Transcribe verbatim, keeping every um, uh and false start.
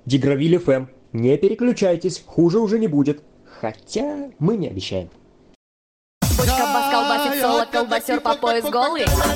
Дигравиль эф эм. Не переключайтесь, хуже уже не будет. Хотя мы не обещаем. Бочка бас колбасит соло, колбасер по пояс голый.